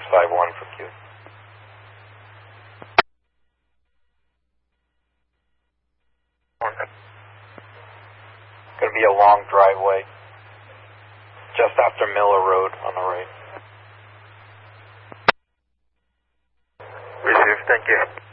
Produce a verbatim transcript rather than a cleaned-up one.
five one for Q. Gonna be a long driveway, just after Miller Road on the right. Receive, thank you.